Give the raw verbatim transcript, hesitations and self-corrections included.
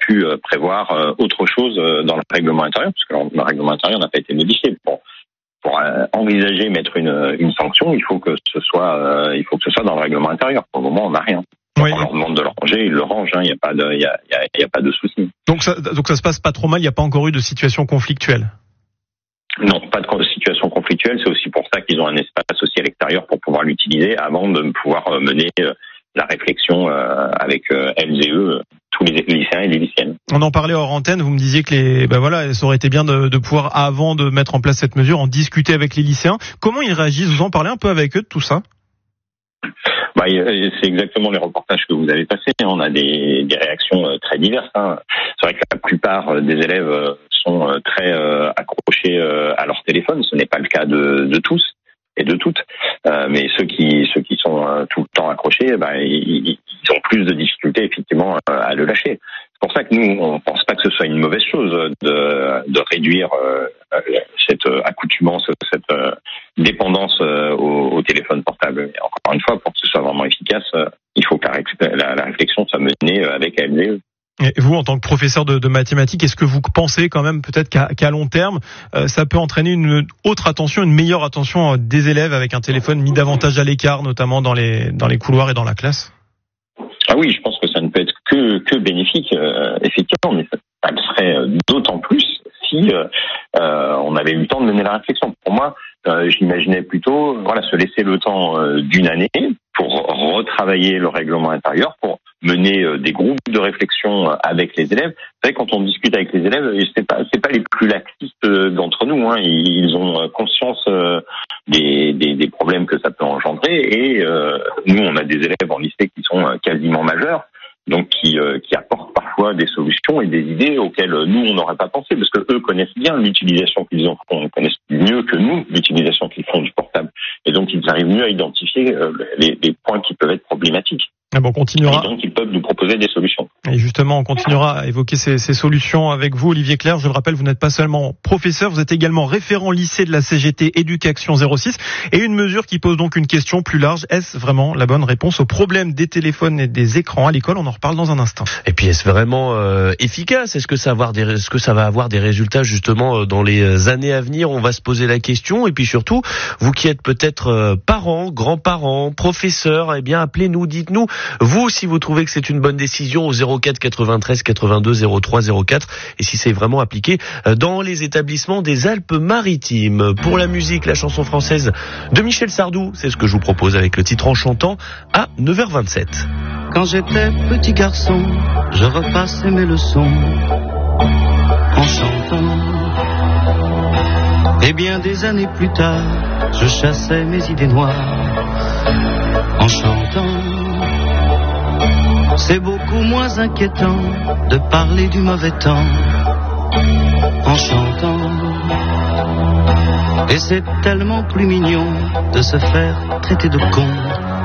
pu euh, prévoir euh, autre chose euh, dans le règlement intérieur, parce que le règlement intérieur n'a pas été modifié. Pour, pour euh, envisager mettre une, une sanction, il faut que ce soit, euh, il faut que ce soit dans le règlement intérieur. Pour le moment, on n'a rien. Oui. On leur demande de le ranger, ils le rangent. Il hein, n'y a pas de, il y a, y a, y a pas de souci. Donc ça, donc ça se passe pas trop mal. Il n'y a pas encore eu de situation conflictuelle. Non, pas de situation conflictuelle. C'est aussi pour ça qu'ils ont un espace aussi à l'extérieur pour pouvoir l'utiliser avant de pouvoir mener la réflexion avec elles et eux, tous les lycéens et les lycéennes. On en parlait hors antenne. Vous me disiez que les, ben voilà, ça aurait été bien de, de pouvoir, avant de mettre en place cette mesure, en discuter avec les lycéens. Comment ils réagissent? Vous en parlez un peu avec eux de tout ça? Bah, c'est exactement les reportages que vous avez passés. On a des, des réactions très diverses. Hein. C'est vrai que la plupart des élèves sont très accrochés à leur téléphone. Ce n'est pas le cas de, de tous et de toutes. Euh, mais ceux qui ceux qui sont tout le temps accrochés, bah, ils, ils ont plus de difficultés effectivement à le lâcher. C'est pour ça que nous, on pense pas que ce soit une mauvaise chose de, de réduire euh, cette accoutumance, cette euh, dépendance euh, au, au téléphone portable. Et encore une fois, pour que ce soit vraiment efficace, euh, il faut que la, la, la réflexion soit menée avec elles et eux. Et vous, en tant que professeur de, de mathématiques, est-ce que vous pensez quand même peut-être qu'à, qu'à long terme, euh, ça peut entraîner une autre attention, une meilleure attention des élèves avec un téléphone mis davantage à l'écart, notamment dans les dans les couloirs et dans la classe? Ah oui, je pense que ça ne peut être que que bénéfique, euh, effectivement, mais ça, ça le serait d'autant plus si euh, euh, on avait eu le temps de mener la réflexion. Pour moi, euh, j'imaginais plutôt, voilà, se laisser le temps euh, d'une année pour retravailler le règlement intérieur, pour mener euh, des groupes de réflexion avec les élèves. Vous savez, quand on discute avec les élèves, c'est pas c'est pas les plus laxistes d'entre nous. Hein. Ils ont conscience euh, des, des des problèmes que ça peut engendrer. Et euh, nous, on a des élèves en lycée qui sont quasiment majeurs, donc qui euh, qui apportent parfois des solutions et des idées auxquelles nous on n'aurait pas pensé, parce que eux connaissent bien l'utilisation qu'ils en font, ils connaissent mieux que nous l'utilisation qu'ils font du portable, et donc ils arrivent mieux à identifier euh, les, les points qui peuvent être problématiques. Ah bon, on continuera. Et donc ils peuvent nous proposer des solutions. Et justement, on continuera à évoquer ces, ces solutions avec vous, Olivier Clerc. Je le rappelle, vous n'êtes pas seulement professeur, vous êtes également référent lycée de la C G T Éducation zéro six. Et une mesure qui pose donc une question plus large. Est-ce vraiment la bonne réponse au problème des téléphones et des écrans à l'école? On en reparle dans un instant. Et puis, est-ce vraiment euh, efficace? Est-ce que ça va avoir des, est-ce que ça va avoir des résultats justement dans les années à venir? On va se poser la question. Et puis surtout, vous qui êtes peut-être euh, parents, grands-parents, professeurs, eh bien, appelez-nous, dites-nous. Vous, si vous trouvez que c'est une bonne décision, au zéro quatre quatre-vingt-treize quatre-vingt-deux zéro trois zéro quatre, et si c'est vraiment appliqué dans les établissements des Alpes-Maritimes. Pour la musique, la chanson française de Michel Sardou, c'est ce que je vous propose avec le titre En chantant à neuf heures vingt-sept. Quand j'étais petit garçon, je repassais mes leçons en chantant. Et bien des années plus tard, je chassais mes idées noires en chantant. C'est beaucoup moins inquiétant de parler du mauvais temps en chantant. Et c'est tellement plus mignon de se faire traiter de con